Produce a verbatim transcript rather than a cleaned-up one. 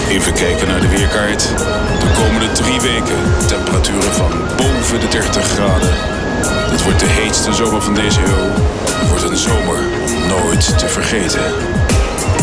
Even kijken naar de weerkaart. De komende drie weken temperaturen van boven de dertig graden. Het wordt de heetste zomer van deze eeuw. Het wordt een zomer om nooit te vergeten.